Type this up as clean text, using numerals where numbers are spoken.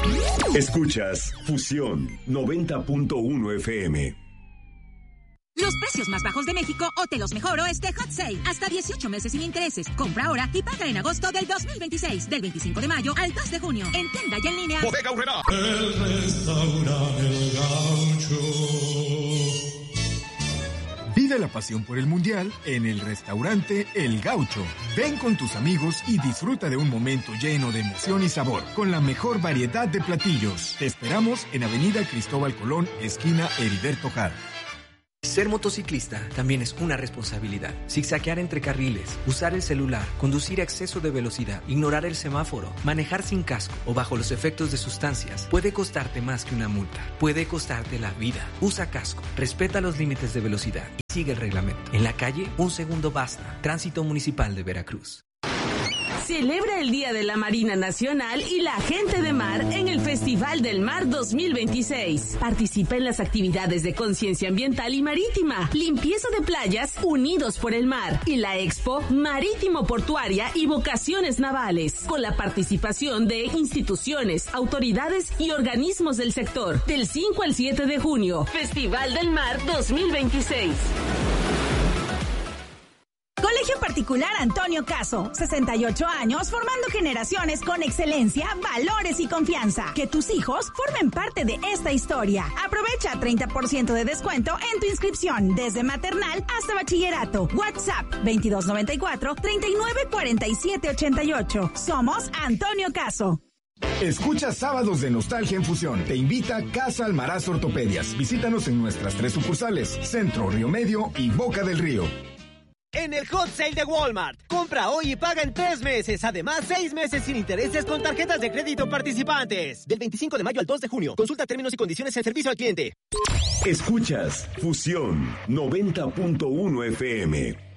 Escuchas Fusión 90.1 FM. Los precios más bajos de México o te los mejoro este Hot Sale. Hasta 18 meses sin intereses. Compra ahora y paga en agosto del 2026. Del 25 de mayo al 2 de junio. En tienda y en línea. Bodega Aurrera. El restaurante El Gaucho. Vive la pasión por el Mundial en el restaurante El Gaucho. Ven con tus amigos y disfruta de un momento lleno de emoción y sabor, con la mejor variedad de platillos. Te esperamos en Avenida Cristóbal Colón, esquina Heriberto Jara. Ser motociclista también es una responsabilidad. Zigzaguear entre carriles, usar el celular, conducir a exceso de velocidad, ignorar el semáforo, manejar sin casco o bajo los efectos de sustancias puede costarte más que una multa. Puede costarte la vida. Usa casco, respeta los límites de velocidad y sigue el reglamento. En la calle, un segundo basta. Tránsito Municipal de Veracruz. Celebra el Día de la Marina Nacional y la Gente de Mar en el Festival del Mar 2026. Participa en las actividades de conciencia ambiental y marítima, limpieza de playas, Unidos por el Mar y la Expo Marítimo Portuaria y Vocaciones Navales, con la participación de instituciones, autoridades y organismos del sector. Del 5 al 7 de junio, Festival del Mar 2026. Colegio Particular Antonio Caso, 68 años formando generaciones con excelencia, valores y confianza. Que tus hijos formen parte de esta historia. Aprovecha 30% de descuento en tu inscripción desde maternal hasta bachillerato. WhatsApp 2294-394788. Somos Antonio Caso. Escucha Sábados de Nostalgia en Fusión. Te invita Casa Almaraz Ortopedias. Visítanos en nuestras 3 sucursales, Centro, Río Medio y Boca del Río. En el Hot Sale de Walmart, compra hoy y paga en 3 meses. Además, 6 meses sin intereses con tarjetas de crédito participantes. Del 25 de mayo al 2 de junio. Consulta términos y condiciones en servicio al cliente. Escuchas Fusión 90.1 FM.